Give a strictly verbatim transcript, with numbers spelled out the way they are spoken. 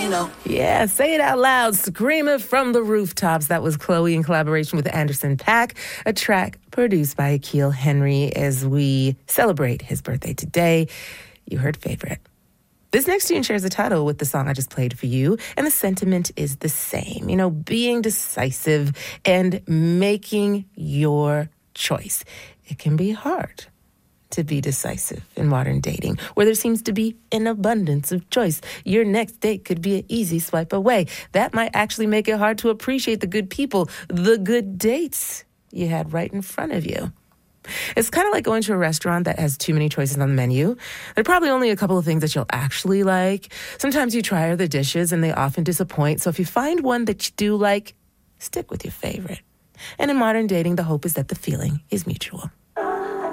Yeah, say it out loud. Scream it from the rooftops. That was Chloe in collaboration with Anderson .Paak, a track produced by Akil Henry as we celebrate his birthday today. You heard Favorite. This next tune shares a title with the song I just played for you, and the sentiment is the same. You know, being decisive and making your choice. It can be hard to be decisive in modern dating, where there seems to be an abundance of choice. Your next date could be an easy swipe away. That might actually make it hard to appreciate the good people, the good dates you had right in front of you. It's kind of like going to a restaurant that has too many choices on the menu. There are probably only a couple of things that you'll actually like. Sometimes you try other dishes and they often disappoint. So if you find one that you do like, stick with your favorite. And in modern dating, the hope is that the feeling is mutual.